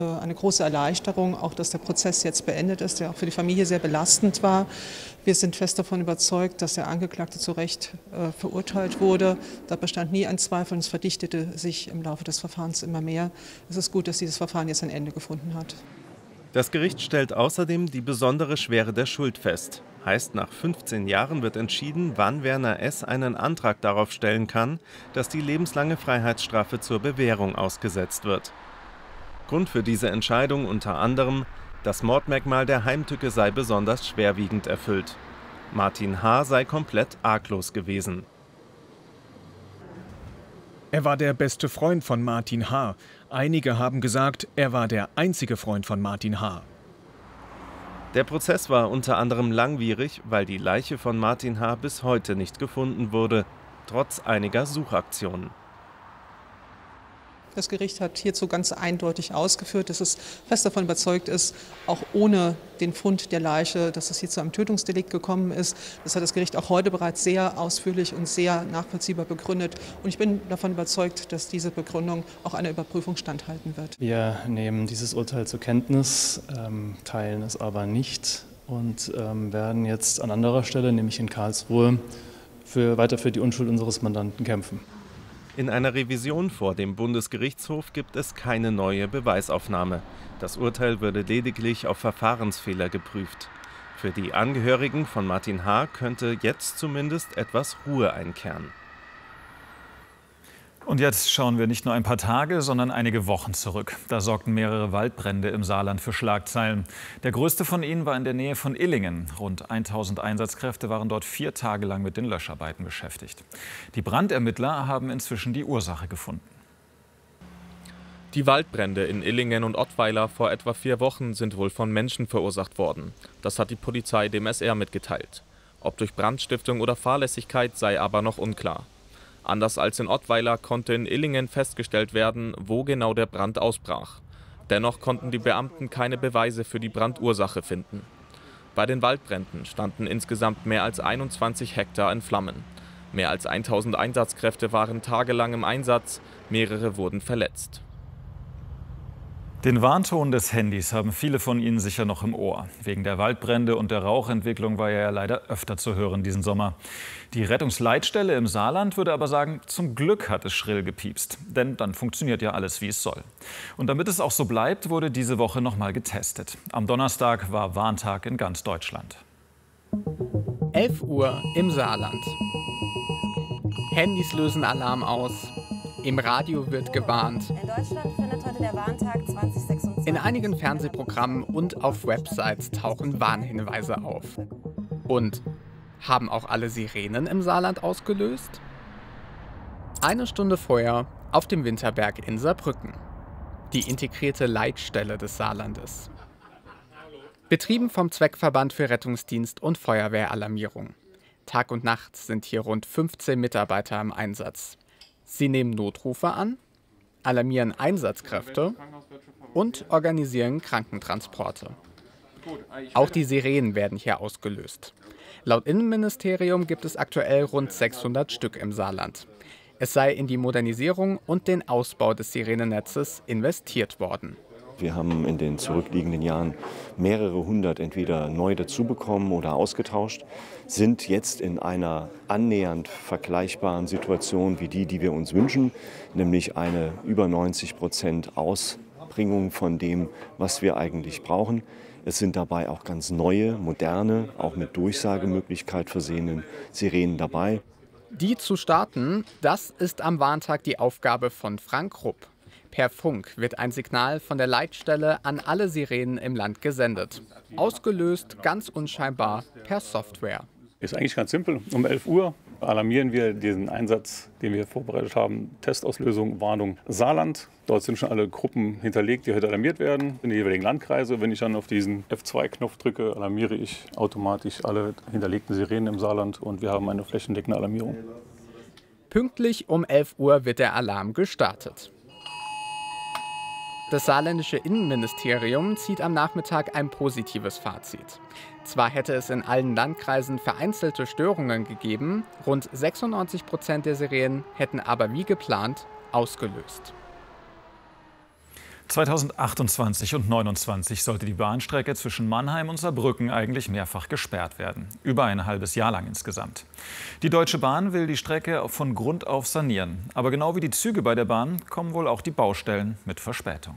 Eine große Erleichterung, auch dass der Prozess jetzt beendet ist, der auch für die Familie sehr belastend war. Wir sind fest davon überzeugt, dass der Angeklagte zu Recht verurteilt wurde. Da bestand nie ein Zweifel und es verdichtete sich im Laufe des Verfahrens immer mehr. Es ist gut, dass dieses Verfahren jetzt ein Ende gefunden hat. Das Gericht stellt außerdem die besondere Schwere der Schuld fest. Heißt, nach 15 Jahren wird entschieden, wann Werner S. einen Antrag darauf stellen kann, dass die lebenslange Freiheitsstrafe zur Bewährung ausgesetzt wird. Grund für diese Entscheidung unter anderem, das Mordmerkmal der Heimtücke sei besonders schwerwiegend erfüllt. Martin H. sei komplett arglos gewesen. Er war der beste Freund von Martin H. Einige haben gesagt, er war der einzige Freund von Martin H. Der Prozess war unter anderem langwierig, weil die Leiche von Martin H. bis heute nicht gefunden wurde, trotz einiger Suchaktionen. Das Gericht hat hierzu ganz eindeutig ausgeführt, dass es fest davon überzeugt ist, auch ohne den Fund der Leiche, dass es hier zu einem Tötungsdelikt gekommen ist. Das hat das Gericht auch heute bereits sehr ausführlich und sehr nachvollziehbar begründet. Und ich bin davon überzeugt, dass diese Begründung auch einer Überprüfung standhalten wird. Wir nehmen dieses Urteil zur Kenntnis, teilen es aber nicht und werden jetzt an anderer Stelle, nämlich in Karlsruhe, weiter für die Unschuld unseres Mandanten kämpfen. In einer Revision vor dem Bundesgerichtshof gibt es keine neue Beweisaufnahme. Das Urteil würde lediglich auf Verfahrensfehler geprüft. Für die Angehörigen von Martin H. könnte jetzt zumindest etwas Ruhe einkehren. Und jetzt schauen wir nicht nur ein paar Tage, sondern einige Wochen zurück. Da sorgten mehrere Waldbrände im Saarland für Schlagzeilen. Der größte von ihnen war in der Nähe von Illingen. Rund 1000 Einsatzkräfte waren dort 4 Tage lang mit den Löscharbeiten beschäftigt. Die Brandermittler haben inzwischen die Ursache gefunden. Die Waldbrände in Illingen und Ottweiler vor etwa 4 Wochen sind wohl von Menschen verursacht worden. Das hat die Polizei dem SR mitgeteilt. Ob durch Brandstiftung oder Fahrlässigkeit sei aber noch unklar. Anders als in Ottweiler konnte in Illingen festgestellt werden, wo genau der Brand ausbrach. Dennoch konnten die Beamten keine Beweise für die Brandursache finden. Bei den Waldbränden standen insgesamt mehr als 21 Hektar in Flammen. Mehr als 1000 Einsatzkräfte waren tagelang im Einsatz, mehrere wurden verletzt. Den Warnton des Handys haben viele von Ihnen sicher noch im Ohr. Wegen der Waldbrände und der Rauchentwicklung war er ja leider öfter zu hören diesen Sommer. Die Rettungsleitstelle im Saarland würde aber sagen, zum Glück hat es schrill gepiepst. Denn dann funktioniert ja alles, wie es soll. Und damit es auch so bleibt, wurde diese Woche noch mal getestet. Am Donnerstag war Warntag in ganz Deutschland. 11 Uhr im Saarland. Handys lösen Alarm aus. Im Radio wird gewarnt. In Deutschland findet heute der Warntag 2026. In einigen Fernsehprogrammen und auf Websites tauchen Warnhinweise auf. Und haben auch alle Sirenen im Saarland ausgelöst? 1 Stunde vorher auf dem Winterberg in Saarbrücken. Die integrierte Leitstelle des Saarlandes. Betrieben vom Zweckverband für Rettungsdienst und Feuerwehralarmierung. Tag und Nacht sind hier rund 15 Mitarbeiter im Einsatz. Sie nehmen Notrufe an, alarmieren Einsatzkräfte und organisieren Krankentransporte. Auch die Sirenen werden hier ausgelöst. Laut Innenministerium gibt es aktuell rund 600 Stück im Saarland. Es sei in die Modernisierung und den Ausbau des Sirenennetzes investiert worden. Wir haben in den zurückliegenden Jahren mehrere hundert entweder neu dazubekommen oder ausgetauscht, sind jetzt in einer annähernd vergleichbaren Situation wie die wir uns wünschen, nämlich eine über 90% Ausbringung von dem, was wir eigentlich brauchen. Es sind dabei auch ganz neue, moderne, auch mit Durchsagemöglichkeit versehenen Sirenen dabei. Die zu starten, das ist am Warntag die Aufgabe von Frank Rupp. Per Funk wird ein Signal von der Leitstelle an alle Sirenen im Land gesendet. Ausgelöst, ganz unscheinbar, per Software. Ist eigentlich ganz simpel. Um 11 Uhr alarmieren wir diesen Einsatz, den wir vorbereitet haben. Testauslösung, Warnung Saarland. Dort sind schon alle Gruppen hinterlegt, die heute alarmiert werden, in den jeweiligen Landkreise. Wenn ich dann auf diesen F2-Knopf drücke, alarmiere ich automatisch alle hinterlegten Sirenen im Saarland und wir haben eine flächendeckende Alarmierung. Pünktlich um 11 Uhr wird der Alarm gestartet. Das saarländische Innenministerium zieht am Nachmittag ein positives Fazit. Zwar hätte es in allen Landkreisen vereinzelte Störungen gegeben, rund 96% der Sirenen hätten aber wie geplant ausgelöst. 2028 und 2029 sollte die Bahnstrecke zwischen Mannheim und Saarbrücken eigentlich mehrfach gesperrt werden. Über ein halbes Jahr lang insgesamt. Die Deutsche Bahn will die Strecke von Grund auf sanieren. Aber genau wie die Züge bei der Bahn kommen wohl auch die Baustellen mit Verspätung.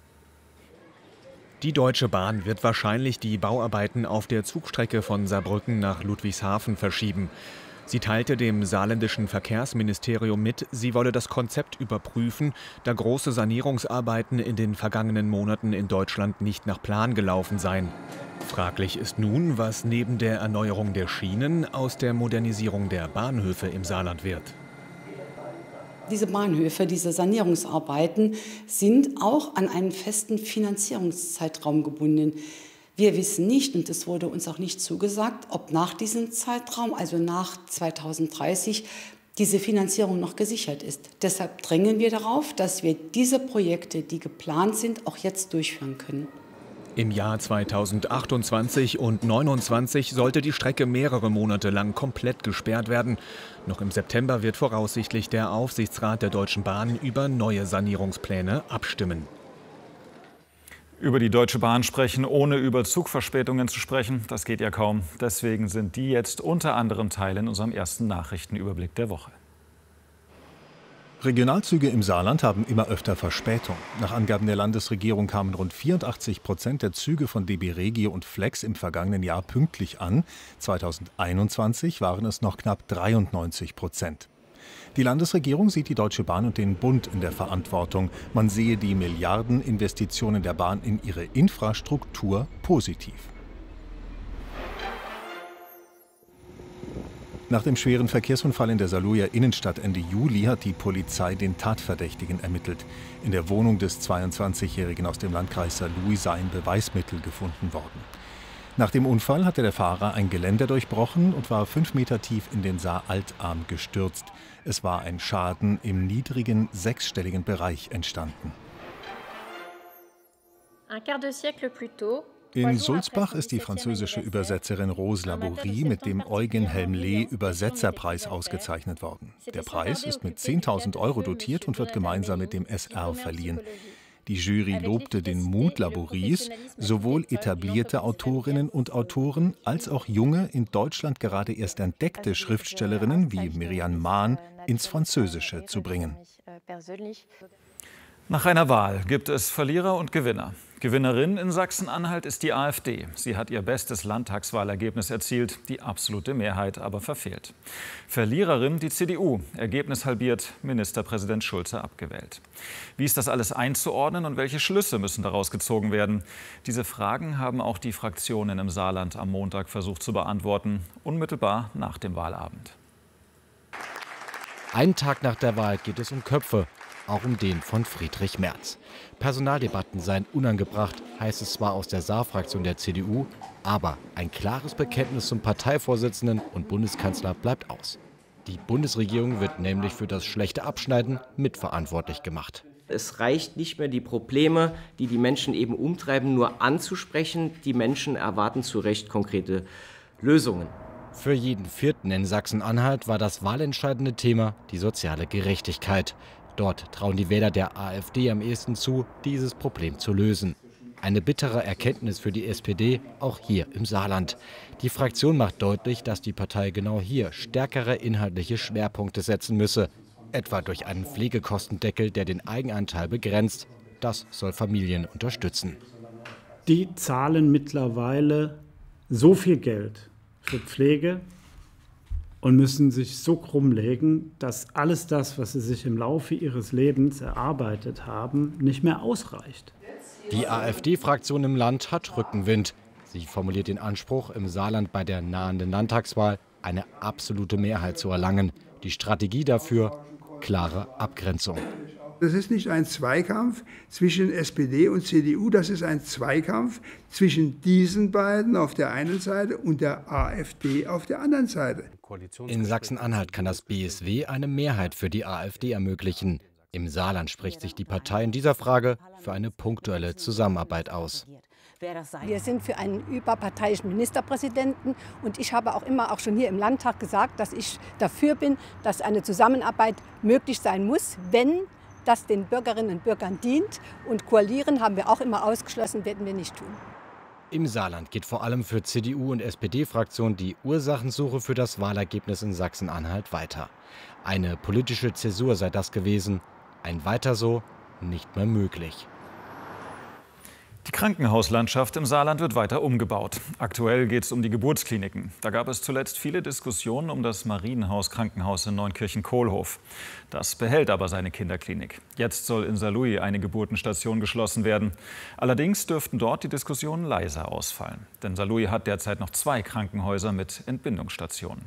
Die Deutsche Bahn wird wahrscheinlich die Bauarbeiten auf der Zugstrecke von Saarbrücken nach Ludwigshafen verschieben. Sie teilte dem saarländischen Verkehrsministerium mit, sie wolle das Konzept überprüfen, da große Sanierungsarbeiten in den vergangenen Monaten in Deutschland nicht nach Plan gelaufen seien. Fraglich ist nun, was neben der Erneuerung der Schienen aus der Modernisierung der Bahnhöfe im Saarland wird. Diese Bahnhöfe, diese Sanierungsarbeiten sind auch an einen festen Finanzierungszeitraum gebunden. Wir wissen nicht, und es wurde uns auch nicht zugesagt, ob nach diesem Zeitraum, also nach 2030, diese Finanzierung noch gesichert ist. Deshalb drängen wir darauf, dass wir diese Projekte, die geplant sind, auch jetzt durchführen können. Im Jahr 2028 und 2029 sollte die Strecke mehrere Monate lang komplett gesperrt werden. Noch im September wird voraussichtlich der Aufsichtsrat der Deutschen Bahn über neue Sanierungspläne abstimmen. Über die Deutsche Bahn sprechen, ohne über Zugverspätungen zu sprechen, das geht ja kaum. Deswegen sind die jetzt unter anderem Teil in unserem ersten Nachrichtenüberblick der Woche. Regionalzüge im Saarland haben immer öfter Verspätung. Nach Angaben der Landesregierung kamen rund 84% der Züge von DB Regio und Flex im vergangenen Jahr pünktlich an. 2021 waren es noch knapp 93%. Die Landesregierung sieht die Deutsche Bahn und den Bund in der Verantwortung. Man sehe die Milliardeninvestitionen der Bahn in ihre Infrastruktur positiv. Nach dem schweren Verkehrsunfall in der Saarlouer Innenstadt Ende Juli hat die Polizei den Tatverdächtigen ermittelt. In der Wohnung des 22-Jährigen aus dem Landkreis Saarlouis seien Beweismittel gefunden worden. Nach dem Unfall hatte der Fahrer ein Geländer durchbrochen und war 5 Meter tief in den Saar-Altarm gestürzt. Es war ein Schaden im niedrigen, sechsstelligen Bereich entstanden. In Sulzbach ist die französische Übersetzerin Rose Laborie mit dem Eugen Helmle Übersetzerpreis ausgezeichnet worden. Der Preis ist mit 10.000 € dotiert und wird gemeinsam mit dem SR verliehen. Die Jury lobte den Mut Labories, sowohl etablierte Autorinnen und Autoren als auch junge, in Deutschland gerade erst entdeckte Schriftstellerinnen wie Miriam Mahn ins Französische zu bringen. Nach einer Wahl gibt es Verlierer und Gewinner. Gewinnerin in Sachsen-Anhalt ist die AfD. Sie hat ihr bestes Landtagswahlergebnis erzielt, die absolute Mehrheit aber verfehlt. Verliererin die CDU, Ergebnis halbiert, Ministerpräsident Schulze abgewählt. Wie ist das alles einzuordnen und welche Schlüsse müssen daraus gezogen werden? Diese Fragen haben auch die Fraktionen im Saarland am Montag versucht zu beantworten, unmittelbar nach dem Wahlabend. Einen Tag nach der Wahl geht es um Köpfe, auch um den von Friedrich Merz. Personaldebatten seien unangebracht, heißt es zwar aus der Saarfraktion der CDU, aber ein klares Bekenntnis zum Parteivorsitzenden und Bundeskanzler bleibt aus. Die Bundesregierung wird nämlich für das schlechte Abschneiden mitverantwortlich gemacht. Es reicht nicht mehr, die Probleme, die die Menschen eben umtreiben, nur anzusprechen. Die Menschen erwarten zu Recht konkrete Lösungen. Für jeden Vierten in Sachsen-Anhalt war das wahlentscheidende Thema die soziale Gerechtigkeit. Dort trauen die Wähler der AfD am ehesten zu, dieses Problem zu lösen. Eine bittere Erkenntnis für die SPD, auch hier im Saarland. Die Fraktion macht deutlich, dass die Partei genau hier stärkere inhaltliche Schwerpunkte setzen müsse. Etwa durch einen Pflegekostendeckel, der den Eigenanteil begrenzt. Das soll Familien unterstützen. Die zahlen mittlerweile so viel Geld für Pflege und müssen sich so krumm legen, dass alles das, was sie sich im Laufe ihres Lebens erarbeitet haben, nicht mehr ausreicht. Die AfD-Fraktion im Land hat Rückenwind. Sie formuliert den Anspruch, im Saarland bei der nahenden Landtagswahl eine absolute Mehrheit zu erlangen. Die Strategie dafür: klare Abgrenzung. Das ist nicht ein Zweikampf zwischen SPD und CDU, das ist ein Zweikampf zwischen diesen beiden auf der einen Seite und der AfD auf der anderen Seite. In Sachsen-Anhalt kann das BSW eine Mehrheit für die AfD ermöglichen. Im Saarland spricht sich die Partei in dieser Frage für eine punktuelle Zusammenarbeit aus. Wir sind für einen überparteiischen Ministerpräsidenten und ich habe auch schon hier im Landtag gesagt, dass ich dafür bin, dass eine Zusammenarbeit möglich sein muss, wenn das den Bürgerinnen und Bürgern dient. Und koalieren haben wir auch immer ausgeschlossen, werden wir nicht tun. Im Saarland geht vor allem für CDU- und SPD-Fraktionen die Ursachensuche für das Wahlergebnis in Sachsen-Anhalt weiter. Eine politische Zäsur sei das gewesen. Ein Weiter so nicht mehr möglich. Die Krankenhauslandschaft im Saarland wird weiter umgebaut. Aktuell geht es um die Geburtskliniken. Da gab es zuletzt viele Diskussionen um das Marienhaus-Krankenhaus in Neunkirchen-Kohlhof. Das behält aber seine Kinderklinik. Jetzt soll in Saarlouis eine Geburtenstation geschlossen werden. Allerdings dürften dort die Diskussionen leiser ausfallen. Denn Saarlouis hat derzeit noch 2 Krankenhäuser mit Entbindungsstationen.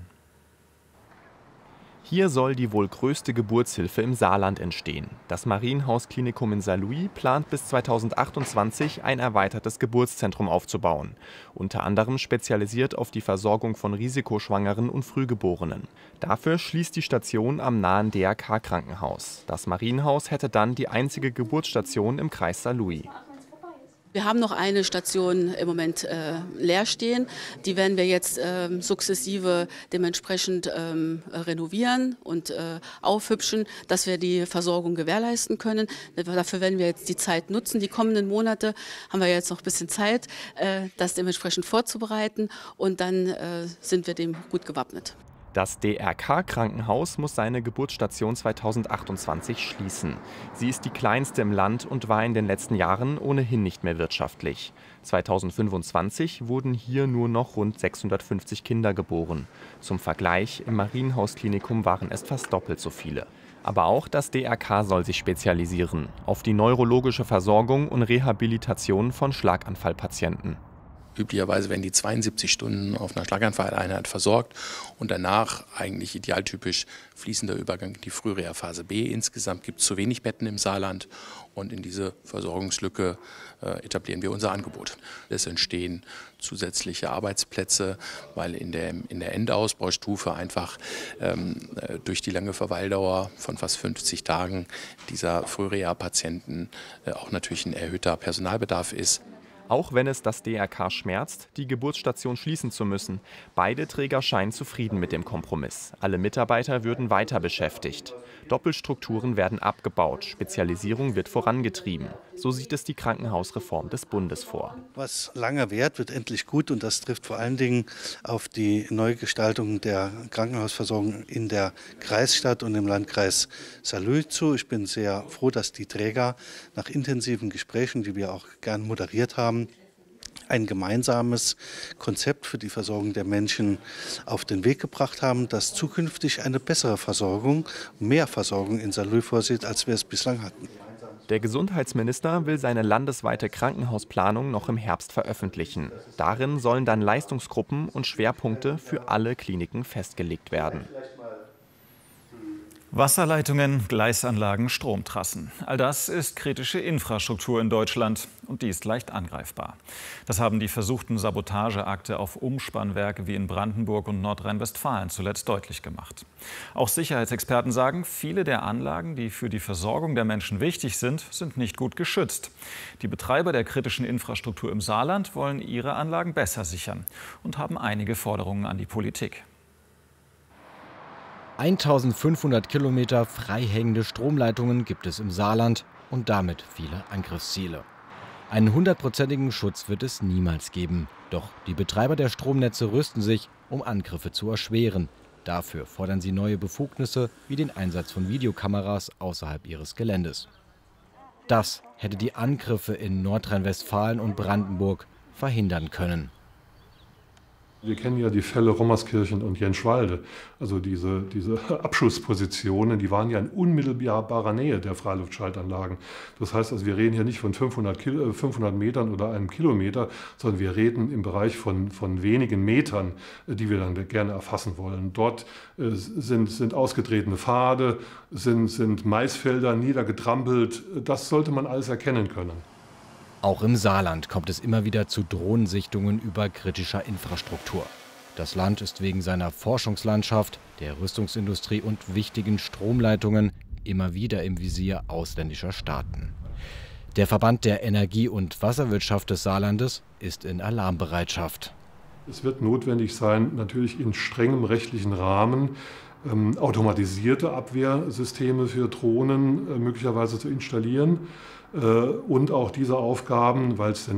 Hier soll die wohl größte Geburtshilfe im Saarland entstehen. Das Marienhaus-Klinikum in Saarlouis plant bis 2028 ein erweitertes Geburtszentrum aufzubauen. Unter anderem spezialisiert auf die Versorgung von Risikoschwangeren und Frühgeborenen. Dafür schließt die Station am nahen DRK-Krankenhaus. Das Marienhaus hätte dann die einzige Geburtsstation im Kreis Saarlouis. Wir haben noch eine Station im Moment leer stehen. Die werden wir jetzt sukzessive dementsprechend renovieren und aufhübschen, dass wir die Versorgung gewährleisten können. Dafür werden wir jetzt die Zeit nutzen. Die kommenden Monate haben wir jetzt noch ein bisschen Zeit, das dementsprechend vorzubereiten. Und dann sind wir dem gut gewappnet. Das DRK-Krankenhaus muss seine Geburtsstation 2028 schließen. Sie ist die kleinste im Land und war in den letzten Jahren ohnehin nicht mehr wirtschaftlich. 2025 wurden hier nur noch rund 650 Kinder geboren. Zum Vergleich, im Marienhaus-Klinikum waren es fast doppelt so viele. Aber auch das DRK soll sich spezialisieren auf die neurologische Versorgung und Rehabilitation von Schlaganfallpatienten. Üblicherweise werden die 72 Stunden auf einer Schlaganfalleinheit versorgt und danach eigentlich idealtypisch fließender Übergang in die Frühreha-Phase B. Insgesamt gibt es zu wenig Betten im Saarland und in diese Versorgungslücke etablieren wir unser Angebot. Es entstehen zusätzliche Arbeitsplätze, weil in der Endausbaustufe einfach durch die lange Verweildauer von fast 50 Tagen dieser Frühreha-Patienten auch natürlich ein erhöhter Personalbedarf ist. Auch wenn es das DRK schmerzt, die Geburtsstation schließen zu müssen. Beide Träger scheinen zufrieden mit dem Kompromiss. Alle Mitarbeiter würden weiter beschäftigt. Doppelstrukturen werden abgebaut, Spezialisierung wird vorangetrieben. So sieht es die Krankenhausreform des Bundes vor. Was lange währt, wird endlich gut und das trifft vor allen Dingen auf die Neugestaltung der Krankenhausversorgung in der Kreisstadt und im Landkreis Saarlouis zu. Ich bin sehr froh, dass die Träger nach intensiven Gesprächen, die wir auch gern moderiert haben, ein gemeinsames Konzept für die Versorgung der Menschen auf den Weg gebracht haben, das zukünftig eine bessere Versorgung, mehr Versorgung in Saarlouis vorsieht, als wir es bislang hatten. Der Gesundheitsminister will seine landesweite Krankenhausplanung noch im Herbst veröffentlichen. Darin sollen dann Leistungsgruppen und Schwerpunkte für alle Kliniken festgelegt werden. Wasserleitungen, Gleisanlagen, Stromtrassen. All das ist kritische Infrastruktur in Deutschland und die ist leicht angreifbar. Das haben die versuchten Sabotageakte auf Umspannwerke wie in Brandenburg und Nordrhein-Westfalen zuletzt deutlich gemacht. Auch Sicherheitsexperten sagen, viele der Anlagen, die für die Versorgung der Menschen wichtig sind, sind nicht gut geschützt. Die Betreiber der kritischen Infrastruktur im Saarland wollen ihre Anlagen besser sichern und haben einige Forderungen an die Politik. 1500 Kilometer freihängende Stromleitungen gibt es im Saarland und damit viele Angriffsziele. Einen 100%igen Schutz wird es niemals geben. Doch die Betreiber der Stromnetze rüsten sich, um Angriffe zu erschweren. Dafür fordern sie neue Befugnisse wie den Einsatz von Videokameras außerhalb ihres Geländes. Das hätte die Angriffe in Nordrhein-Westfalen und Brandenburg verhindern können. Wir kennen ja die Fälle Rommerskirchen und Jenschwalde. Also diese Abschusspositionen, die waren ja in unmittelbarer Nähe der Freiluftschaltanlagen. Das heißt, also wir reden hier nicht von 500 Metern oder einem Kilometer, sondern wir reden im Bereich von wenigen Metern, die wir dann gerne erfassen wollen. Dort sind ausgetretene Pfade, sind Maisfelder niedergetrampelt. Das sollte man alles erkennen können. Auch im Saarland kommt es immer wieder zu Drohnensichtungen über kritischer Infrastruktur. Das Land ist wegen seiner Forschungslandschaft, der Rüstungsindustrie und wichtigen Stromleitungen immer wieder im Visier ausländischer Staaten. Der Verband der Energie- und Wasserwirtschaft des Saarlandes ist in Alarmbereitschaft. Es wird notwendig sein, natürlich in strengem rechtlichen Rahmen automatisierte Abwehrsysteme für Drohnen möglicherweise zu installieren und auch diese Aufgaben, weil es